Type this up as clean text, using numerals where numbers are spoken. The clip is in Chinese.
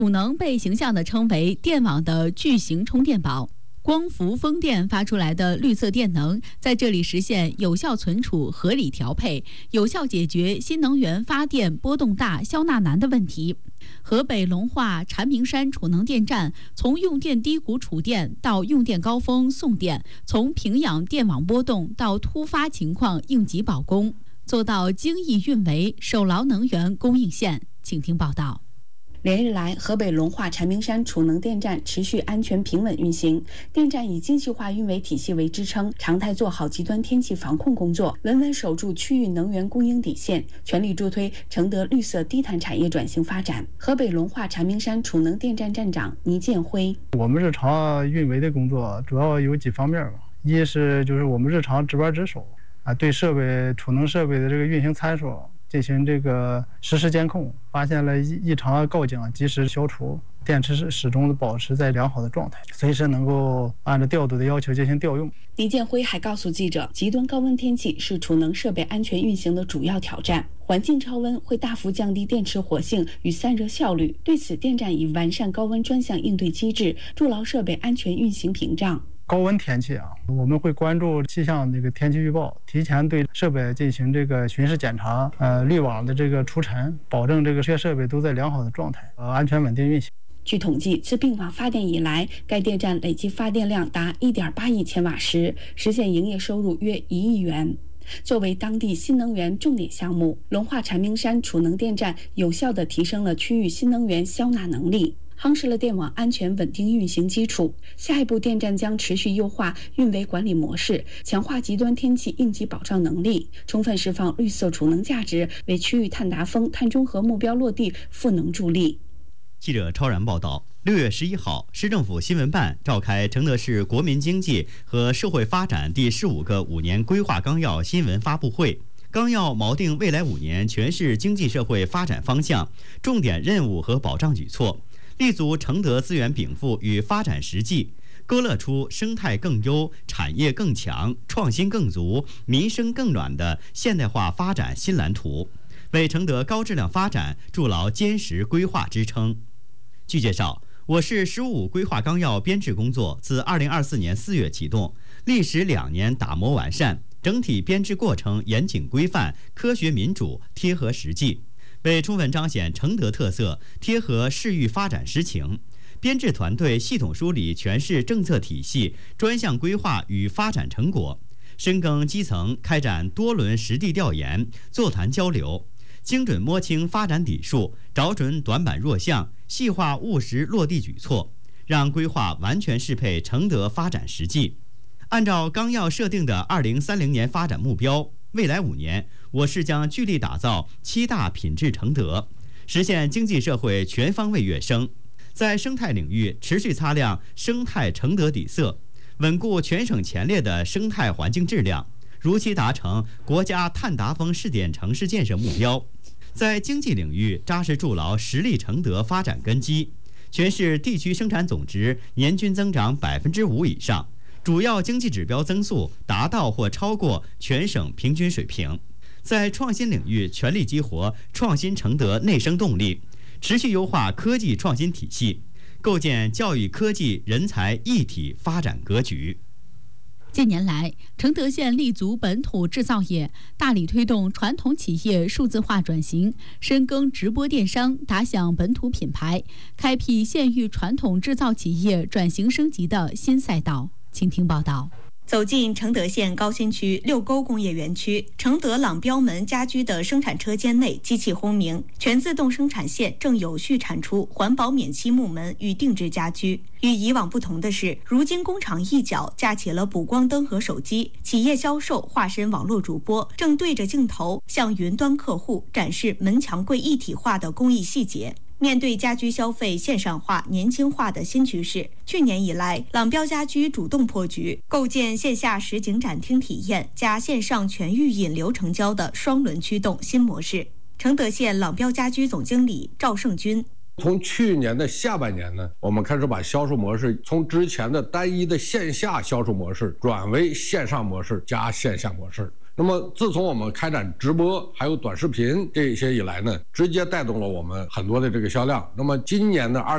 储能被形象地称为电网的巨型充电宝。光伏风电发出来的绿色电能，在这里实现有效存储、合理调配，有效解决新能源发电波动大、消纳难的问题。河北龙化蝉鸣山储能电站从用电低谷储电到用电高峰送电，从平养电网波动到突发情况应急保供，做到精益运维，守牢能源供应线。请听报道。 连日来，河北龙化蝉鸣山储能电站持续安全平稳运行。电站以精细化运维体系为支撑，常态做好极端天气防控工作，稳稳守住区域能源供应底线，全力助推承德绿色低碳产业转型发展。河北龙化蝉鸣山储能电站站长倪建辉： 我们日常运维的工作主要有几方面吧，一是就是我们日常值班值守对储能设备的这个运行参数进行这个实时监控，发现了异常告警及时消除，电池始终保持在良好的状态，随时能够按照调度的要求进行调用。 倪建辉还告诉记者，极端高温天气是储能设备安全运行的主要挑战，环境超温会大幅降低电池活性与散热效率，对此电站已完善高温专项应对机制，筑牢设备安全运行屏障。 高温天气我们会关注气象天气预报，提前对设备进行这个巡视检查，滤网的这个除尘，保证这些设备都在良好的状态，安全稳定运行。 据统计，自并网发电以来，该电站累计发电量达 1.8 亿千瓦时，实现营业收入约1亿元。作为当地新能源重点项目，龙化蝉鸣山储能电站有效地提升了区域新能源消纳能力，夯实了电网安全稳定运行基础。下一步，电站将持续优化运维管理模式，强化极端天气应急保障能力，充分释放绿色储能价值，为区域碳达峰、碳中和目标落地赋能助力。 记者超然报道，6月11号，市政府新闻办召开承德市国民经济和社会发展第15个5年规划纲要新闻发布会。纲要锚定未来5年全市经济社会发展方向、重点任务和保障举措，立足承德资源禀赋与发展实际，勾勒出生态更优、产业更强、创新更足、民生更暖的现代化发展新蓝图，为承德高质量发展筑牢坚实规划支撑。据介绍，我市15规划纲要编制工作自2024年4月启动，历时2年打磨完善，整体编制过程严谨规范、科学民主、贴合实际。为充分彰显承德特色，贴合市域发展实情，编制团队系统梳理全市政策体系、专项规划与发展成果，深耕基层，开展多轮实地调研、座谈交流，精准摸清发展底数，找准短板弱项，细化务实落地举措，让规划完全适配承德发展实际。按照纲要设定的2030年发展目标，未来5年，我市将聚力打造7大品质承德，实现经济社会全方位跃升。在生态领域持续擦亮生态承德底色，稳固全省前列的生态环境质量，如期达成国家碳达峰试点城市建设目标。在经济领域扎实筑牢实力承德发展根基，全市地区生产总值年均增长5%以上，主要经济指标增速达到或超过全省平均水平。在创新领域全力激活创新承德内生动力，持续优化科技创新体系，构建教育科技人才一体发展格局。 近年来，承德县立足本土制造业，大力推动传统企业数字化转型，深耕直播电商，打响本土品牌，开辟县域传统制造企业转型升级的新赛道。请听报道。 走进承德县高新区六沟工业园区，承德朗标门家居的生产车间内机器轰鸣，全自动生产线正有序产出环保免漆木门与定制家居。与以往不同的是，如今工厂一角架起了补光灯和手机，企业销售化身网络主播，正对着镜头向云端客户展示门墙柜一体化的工艺细节。面对家居消费线上化、年轻化的新趋势，去年以来，朗标家居主动破局，构建线下实景展厅体验加线上全域引流成交的双轮驱动新模式。承德县朗标家居总经理赵胜军。 从去年的下半年呢，我们开始把销售模式从之前的单一的线下销售模式转为线上模式加线下模式， 那么自从我们开展直播还有短视频这些以来呢，直接带动了我们很多的这个销量。那么今年的